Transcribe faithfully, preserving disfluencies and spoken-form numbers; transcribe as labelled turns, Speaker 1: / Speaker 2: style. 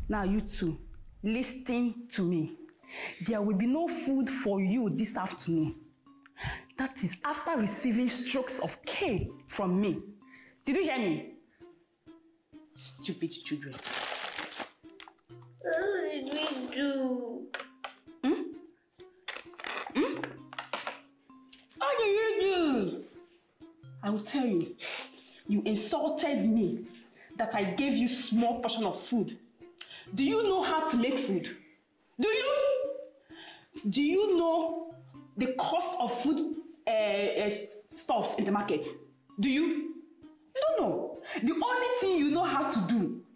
Speaker 1: Now you two, listen to me. There will be no food for you this afternoon. That is after receiving strokes of cane from me. Did you hear me? Stupid children.
Speaker 2: What did we do?
Speaker 1: Hmm? Hmm? What did you do? I will tell you. You insulted me that I gave you small portion of food. Do you know how to make food? Do you? Do you know the cost of food uh, uh, stuffs in the market? Do you? You don't know. The only thing you know how to do